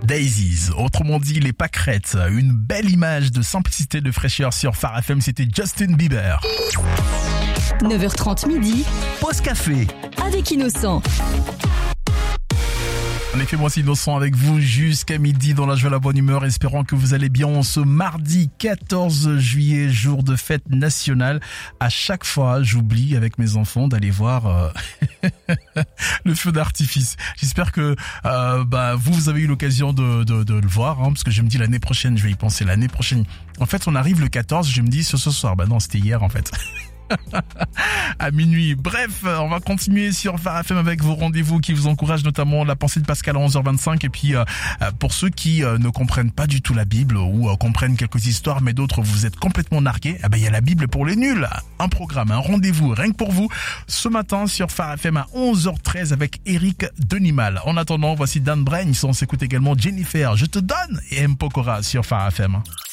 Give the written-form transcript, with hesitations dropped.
Daisies, autrement dit les pâquerettes, une belle image de simplicité, de fraîcheur sur Phare FM, c'était Justin Bieber. 9h30 midi, Pause café. avec Innocent. En effet, moi c'est Innocent avec vous jusqu'à midi dans la joie, la bonne humeur, espérant que vous allez bien en ce mardi 14 juillet, jour de fête nationale. À chaque fois, j'oublie avec mes enfants d'aller voir le feu d'artifice. J'espère que vous avez eu l'occasion de le voir, parce que je me dis l'année prochaine, je vais y penser l'année prochaine. En fait, on arrive le 14, je me dis ce soir. Non, c'était hier en fait. À minuit. Bref, on va continuer sur Phare FM avec vos rendez-vous qui vous encouragent, notamment la pensée de Pascal à 11h25. Et puis, pour ceux qui ne comprennent pas du tout la Bible ou comprennent quelques histoires, mais d'autres vous êtes complètement nargués, il y a la Bible pour les nuls. Un programme, un rendez-vous, rien que pour vous, ce matin sur Phare FM à 11h13 avec Eric Denimal. En attendant, voici Dan Brains. On s'écoute également Jennifer, Je te donne et M. Pokora sur Phare FM.